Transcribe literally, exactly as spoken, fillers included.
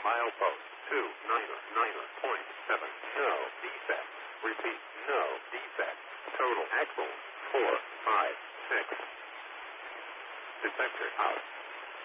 Milepost two niner niner point seven. No defect. Repeat, no defect. Total axles four, five, six. Detector out.